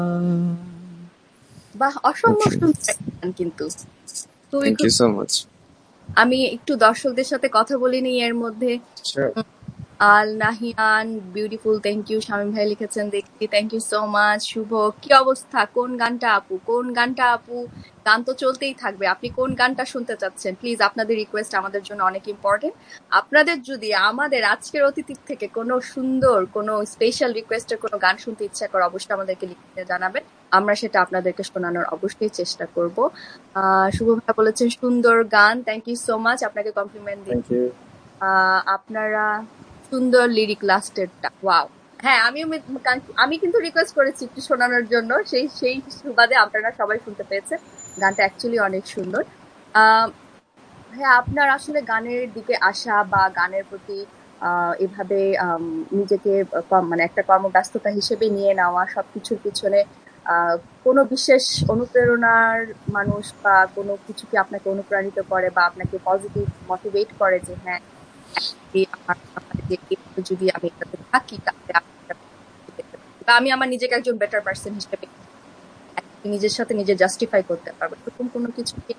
বাহ, অসম্ভব Okay, সুন্দর একটা গান কিন্তু। খুবই thank খুব। you so much. আমি একটু দর্শকদের সাথে কথা বলে নিই এর মধ্যে। Sure. Al Nahiyan beautiful, thank you. Shamim ভাই লিখেছেন দেখছি, থ্যাংক ইউ সো মাচ। শুভ, কি অবস্থা? কোন গানটা আপু? কোন গানটা আপু? গান তো চলতেই থাকবে, আপনি কোন গানটা শুনতে চাচ্ছেন? প্লিজ, আপনাদের রিকোয়েস্ট আমাদের জন্য অনেক ইম্পর্টেন্ট। আপনাদের যদি আমাদের আজকের অতিথি থেকে কোনো সুন্দর কোনো স্পেশাল রিকোয়েস্টের কোনো গান শুনতে ইচ্ছা করে, অবশ্যই আমাদেরকে লিখে জানাবেন, আমরা সেটা আপনাদেরকে শোনানোর অবশ্যই চেষ্টা করব। শুভ ভাই বলেছেন সুন্দর গান, থ্যাংক ইউ সো মাচ, আপনাকে কমপ্লিমেন্ট দিই। Thank you. আপনারা সুন্দর লিরিক লাস্টেরটা, ওয়াও। হ্যাঁ, আমি কিন্তু রিকোয়েস্ট করেছি একটু শোনানোর জন্য, সেই সেই সুবাদে আপনারা সবাই শুনতে পেয়েছেন। গানটা অ্যাকচুয়ালি অনেক সুন্দর। আহ হ্যাঁ, আপনার আসলে গানের দিকে আসা বা গানের প্রতি এভাবে নিজেকে মানে একটা কর্মব্যস্ততা হিসেবে নিয়ে নেওয়া, সবকিছুর পিছনে আহ কোনো বিশেষ অনুপ্রেরণার মানুষ বা কোনো কিছু কি আপনাকে অনুপ্রাণিত করে বা আপনাকে পজিটিভ মোটিভেট করে যে হ্যাঁ, যদি আমি এটাতে থাকি তাহলে বা আমি আমার নিজেকে একজন বেটার পার্সন হিসেবে নিজের সাথে নিজে জাস্টিফাই করতে পারবো, এরকম কোনো কিছু কি?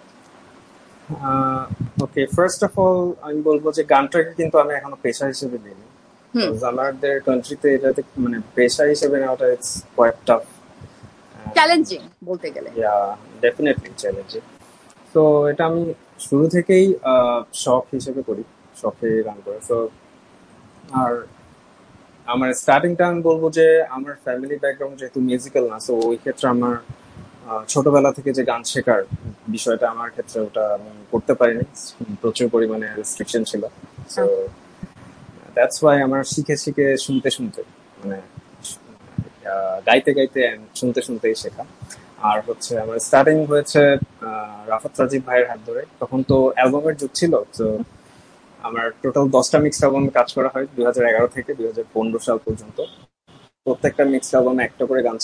ওকে, ফার্স্ট অফ অল আমি বলবো যে গানটাকে কিন্তু আমি এখনো পেশা হিসেবে নিইনি। হুম। আমাদের কান্ট্রিতে এটাতে মানে পেশা হিসেবে নেওয়াটা ইটস কোয়াইট টাফ। চ্যালেঞ্জিং বলতে গেলে। ইয়া, ডেফিনেটলি চ্যালেঞ্জিং। তো এটা আমি শুরু থেকেই শখ হিসেবে করি, শখে গান করে। তো আর আমার স্টার্টিংটা আমি বলবো যে আমার ফ্যামিলি ব্যাকগ্রাউন্ড যেহেতু মিউজিক্যাল না, তো ওই ক্ষেত্রে আমার ছোটবেলা থেকে যে গান শেখার বিষয়টা আমার ক্ষেত্রে ওটা আমি করতে পারিনি, প্রচুর পরিমাণে রেস্ট্রিকশন ছিল। সো দ্যাটস ওয়াই আমার শিখে শিখে শুনতে শুনতে মানে গাইতে গাইতে and শুনতে শুনতেই শেখা। আর হচ্ছে আমার স্টার্টিং হয়েছে রাফাত রাজীব ভাইয়ের হাত ধরে। তখন তো অ্যালবামের যুগ ছিল, তো আমার টোটাল 10টা মিক্স অ্যালবামে কাজ করা হয় 2011 থেকে 2015 সাল পর্যন্ত। প্রত্যেকটা মিক্স অ্যালবামে একটা করে গান